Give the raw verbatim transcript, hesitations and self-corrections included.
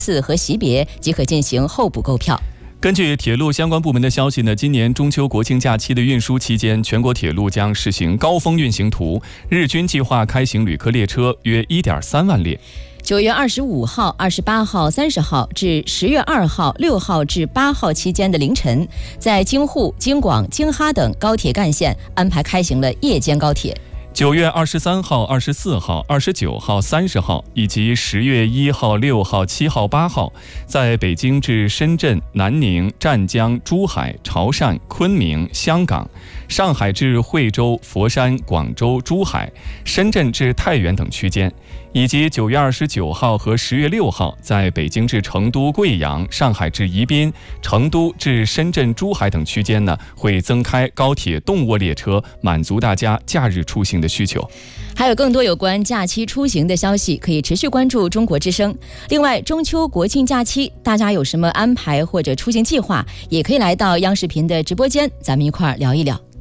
次和席别即可进行候补购票。 根据铁路相关部门的消息呢，今年中秋国庆假期的运输期间，全国铁路将实行高峰运行图，日均计划开行旅客列车约 一点三万列。 九月二十五号、二十八号、三十号至十月二号、六号至八号期间的凌晨，在京沪、京广、京哈等高铁干线安排开行了夜间高铁。 九月二十三号、二十四号、二十九号、三十号以及十月一号、六号、七号、八号，在北京至深圳、南宁、湛江、珠海、潮汕、昆明、香港；上海至惠州、佛山、广州、珠海；深圳至太原等区间，以及九月二十九号和十月六号，在北京至成都、贵阳、上海至宜宾、成都至深圳、珠海等区间呢，会增开高铁动卧列车，满足大家假日出行的需求。 还有更多有关假期出行的消息，可以持续关注中国之声。另外，中秋国庆假期大家有什么安排或者出行计划，也可以来到央视频的直播间，咱们一块儿聊一聊。